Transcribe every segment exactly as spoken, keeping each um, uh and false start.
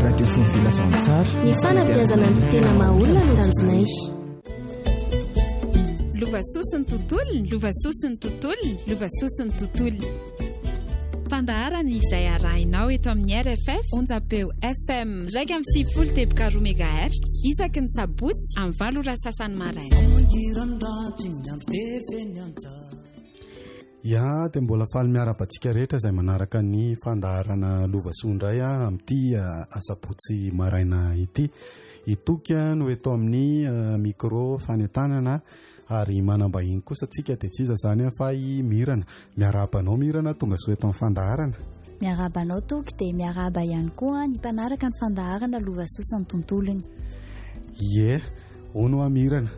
radio fonfilasantsara ny fanabeazana ny tena maolona no tanjonay lovasosiny tontolony lovasosiny tontolony lovasosiny tontolony fandaharana izay arahinao eto amin'ny R F F onjapeo F M raika amin'ny sivifolo teboka roa megahertz isaky ny sabotsy amin'ny valo ora sasany maraina. Ya dia mbola faly miara-batsika rehetra izay manaraka ny fandaharana lovasoa indray amin'ity asabotsy maraina ity. Itoka no eto amin'ny micro fanentanana ary manambahiny kosa tsika dia tsy iza zany fa i Mirana. Miarabanao Mirana tonga so eto amin'ny fandaharana. Miarabanao toky dia miaraba ihany koa ny mpanaraka ny fandaharana lovasoa sy ny tontolony. Ie, ono a Mirana.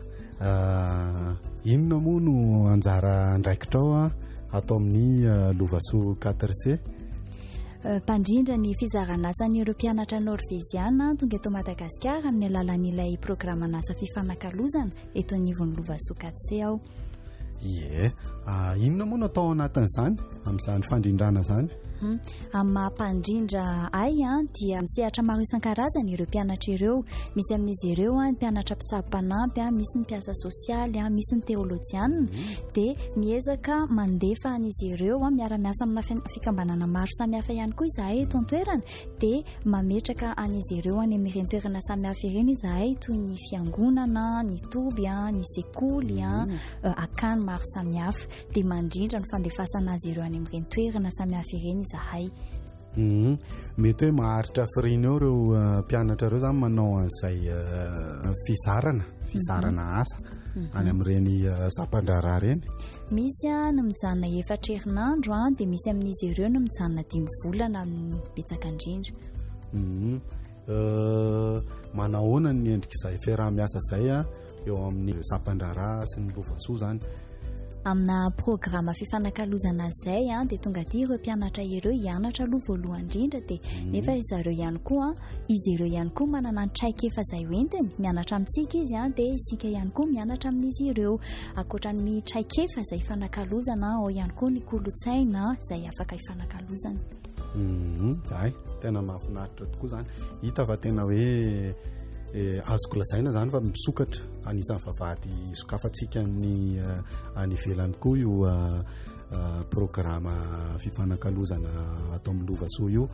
Inona moa no anjara andraikitrao atao amin'ny lovasoa quatre C? Mpandrindra ny fizaran'asan'ireo mpianatra norveziana tonga eto Madagasikara amin'ny alalan'ilay programan'asa fifanakalozana eto anivon'ny lovasoa quatre C ao. Ie, inona moa no atao anatin'izany amin'izany fandrindrana izany? Amin'ny mampandrindra ay dia misehatra maro isan-karazany ireo mpianatra ireo. Misy amin'izy ireo ny mpianatra mpitsabo-panampy, misy ny mpiasa sosialy, misy ny teolojianina, dia miezaka mandefa an'izy ireo miara-miasa amina fikambanana maro samihafa ihany koa izahay eto an-toerana, dia mametraka an'izy ireo any amin'ireny toerana samihafa ireny izahay toy ny fiangonana, ny toby, ny sekoly, akany maro samihafa, dia mandrindra ny fandefasana azy ireo any amin'ireny toerana samihafa ireny izahay. Mm-hmm. Mety hoe maharitra firiny eo ireo mpianatra ireo zany manao an'izay fizarana fizarana asa any amin'ireny zampan-draharaha ireny. Misy no mijanona efatra herinandro dia misy amin'izy ireo no mijanona dimy volana betsaka indrindra. Mm-hmm. uh, Manahoana ny endrik'izay fiaraha-miasa izay eo amin'ny zampan-draharaha sy ny lovasoa zany? Amina programa fifanakalozana izay dia tonga dia ireo mpianatra ireo hianatra aloha voalohany indrindra, dia nefa izy ireo ihany koa izy ireo ihany koa manana ny traikefa izay hoentiny mianatra amintsika izy dia isika ihany koa mianatra amin'izy ireo. Ankoatran'ny traikefa izay fifanakalozana ao ihany koa ny kolotsaina izay afaka hifanakalozana. Mhm, ay tena mahafinaritra tokoa zany. Hita fa tena hoe azoko lazaina zany fa misokatra anisan'ny vavahady sokafantsika ny any ivelany koa io programa fifanakalozana atao amin'ny lovasoa io.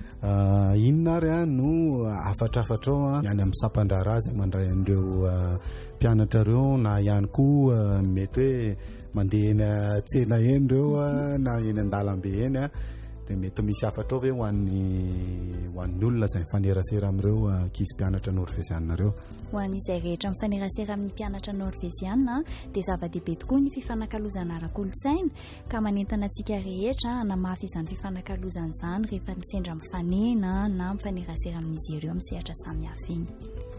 Inona ary no afatrafatrao any amin'ny sampan-draharaha izay mandray an'ireo mpianatra ireo, na ihany koa mety hoe mandeha eny tsena eny ireo na eny an-dalambe eny, dia mety misy afatra ve ho an'ny ho an'ny olona izay mifanerasera amin'ireo ankizy mpianatra norveziana ireo? Ho an'izay rehetra mifanerasera amin'ny mpianatra norveziana dia zava-dehibe tokoa ny fifanakalozana ara-kolotsaina, ka manentana antsika rehetra hanamafy izany fifanakalozana izany rehefa misendra mifanena na mifanerasera amin'izy ireo amin'ny sehatra samihafa iny.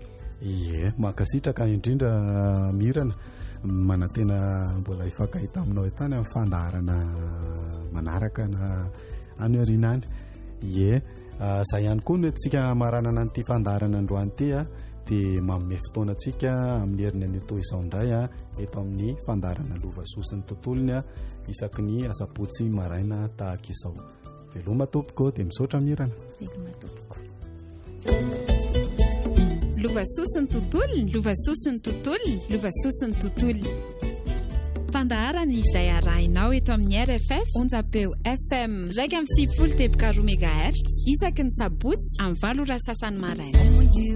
Ie, mankasitraka indrindra Mirana, manantena mbola hifankahita aminao tany amin'ny fandaharana manaraka na any aoriana any. Ie, izay ihany koa no tsika maranana an'ity fandaharana androany ity dia manome fotoana antsika amin'ny herin'ny an'ito izao indray eto amin'ny fandaharana lovasoa sy ny tontolony isaky ny asabotsy maraina tahaka izao. Veloma tompoko dia misaotra Mirana. Veloma tompoko. Lovasoa sy ny tontolony, lovasoa sy ny tontolony, lovasoa sy ny tontolony. Fandaharana izay arahinao eto amin'ny R F F onjapeo F M raika amin'ny sivifolo teboka roa megahertz isaky ny sabotsy amin'ny valo ora sasany maraina.